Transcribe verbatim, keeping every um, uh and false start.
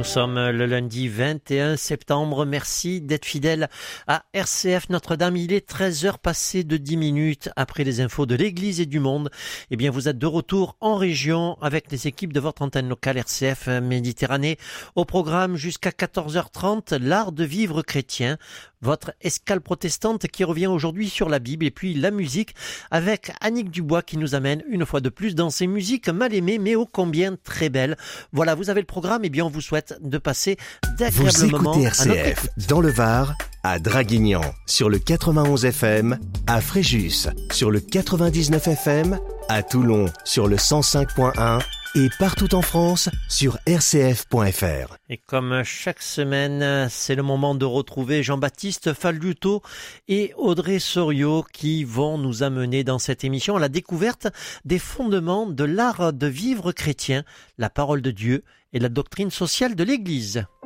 Nous sommes le lundi vingt et un septembre. Merci d'être fidèle à R C F Notre-Dame. Il est treize heures passées de dix minutes après les infos de l'Église et du monde. Eh bien, vous êtes de retour en région avec les équipes de votre antenne locale R C F Méditerranée. Au programme jusqu'à quatorze heures trente, l'art de vivre chrétien. Votre escale protestante qui revient aujourd'hui sur la Bible et puis la musique avec Annick Dubois qui nous amène une fois de plus dans ces musiques mal aimées mais ô combien très belles. Voilà, vous avez le programme et bien on vous souhaite de passer d'agréables moments. Vous écoutez R C F dans le Var, à Draguignan sur le quatre-vingt-onze F M, à Fréjus sur le quatre-vingt-dix-neuf F M, à Toulon sur le cent cinq point un et partout en France sur r c f point f r. Et comme chaque semaine, c'est le moment de retrouver Jean-Baptiste Falluto et Audrey Soriot qui vont nous amener dans cette émission à la découverte des fondements de l'art de vivre chrétien, la parole de Dieu et la doctrine sociale de l'Église.